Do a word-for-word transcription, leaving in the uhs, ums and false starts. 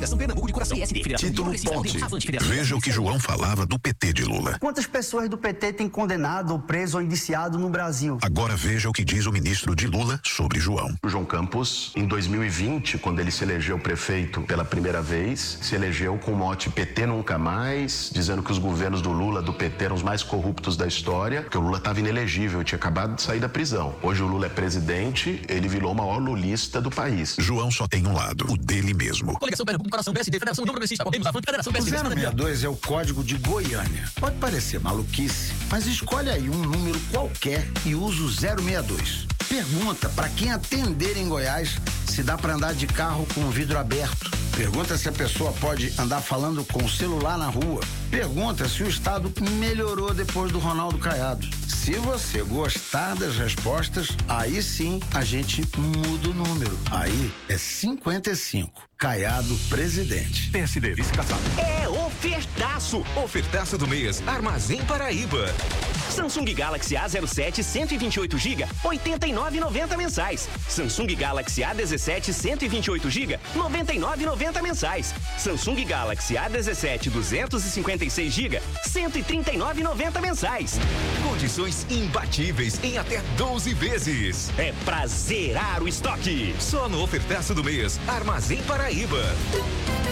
Federação Pernambuco de Coração, P S D, Federação Título ponte. Veja o que João falava do P T de Lula. Quantas pessoas do P T têm condenado, ou preso ou indiciado no Brasil? Agora veja o que diz o ministro de Lula sobre João. O João Campos, em dois mil e vinte, quando ele se elegeu prefeito pela primeira vez, se elegeu com o mote P T nunca mais, dizendo que os governos do Lula, do P T, eram os mais corruptos da história, que o Lula estava inelegível, tinha acabado de sair da prisão. Hoje o Lula é presidente, ele virou o maior lulista do país. João só tem um lado, o dele mesmo. Coligação Pernambuco, Coração, P S D, Federação União Progressista, Podemos, Avante, Federação P S D. O zero seis dois é o código de Goiânia. Pode parecer maluquice, mas escolhe aí um número qualquer e usa o zero seis dois. Pergunta para quem atender em Goiás se dá para andar de carro com o vidro aberto. Pergunta se a pessoa pode andar falando com o celular na rua. Pergunta se o estado melhorou depois do Ronaldo Caiado. Se você gostar das respostas, aí sim a gente muda o número. Aí é cinquenta e cinco. Caiado presidente. P S D, vice-caçado. É ofertaço! Ofertaço do mês, Armazém Paraíba. Samsung Galaxy A zero sete cento e vinte e oito gigabytes, oitenta e nove reais e noventa mensais. Samsung Galaxy A dezessete cento e vinte e oito gigabytes, noventa e nove reais e noventa mensais. Samsung Galaxy A dezessete duzentos e cinquenta e seis gigabytes, cento e trinta e nove reais e noventa mensais. Condições imbatíveis em até doze vezes. É pra zerar o estoque. Só no ofertaço do mês, Armazém Paraíba.